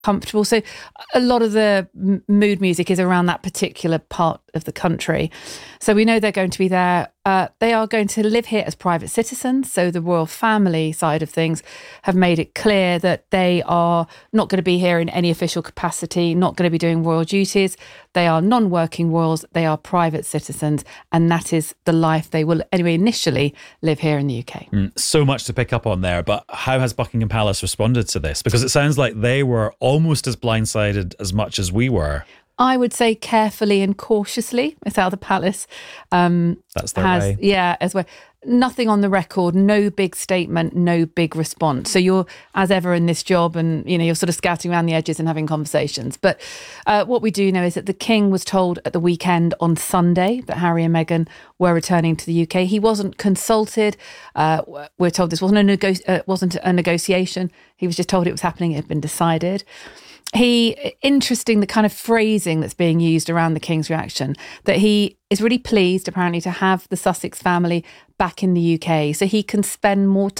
comfortable. So a lot of the mood music is around that particular part of the country. So we know they're going to be there. They are going to live here as private citizens. So the royal family side of things have made it clear that they are not going to be here in any official capacity, not going to be doing royal duties. They are non-working royals. They are private citizens. And that is the life they will anyway initially live here in the UK. So much to pick up on there. But how has Buckingham Palace responded to this? Because it sounds like they were almost as blindsided as much as we were. I would say carefully and cautiously is how the palace That's their way. Yeah, as well. Nothing on the record, no big statement, no big response. So you're, as ever in this job, and you're sort of scouting around the edges and having conversations. But what we do know is that the King was told at the weekend on Sunday that Harry and Meghan were returning to the UK. He wasn't consulted. We're told this wasn't a negotiation. He was just told it was happening. It had been decided. Interesting, the kind of phrasing that's being used around the King's reaction, that he is really pleased apparently to have the Sussex family back in the UK so he can spend more